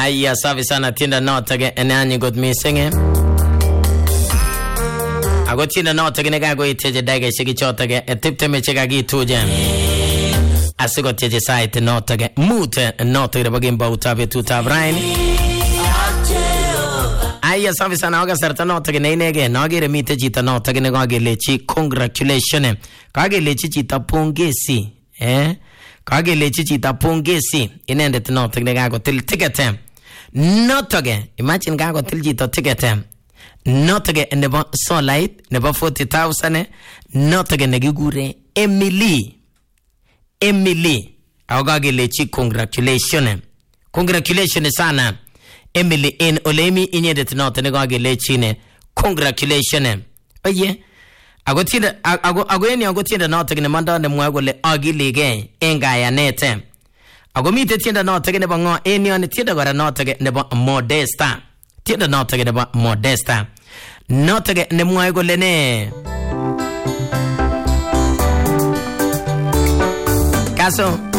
Aya, safi sana tienda notage enanyi god missing. Ago tienda notage nekago iteje dage shiki chotage tipte mechega gituje. Asigo teje site notage mute notage bagimba utabe tutabrain. Aya, safi sana waga sarta notage neinege nagere mite jita notage negage lechi congratulations. Kage lechi jita pongesi. Kage lechi jita pongesi. Inendet notage negago til ticket. Notage, imagine gago til jita ticket. Notage nebo Solite nebo 40,000. Notage negigure Emily. Awagage lechi congratulations. Congratulations sana. Emily in olemi inyedet note negage lechi ne. Congratulations. Oye. Ago tienda note ne manda ne mwagole agilige engaya nete. Ago mite tienda note ne bango enion tienda gara note ne ba Modesta. Tienda note ne ba Modesta. Note ne mwagole ne. Caso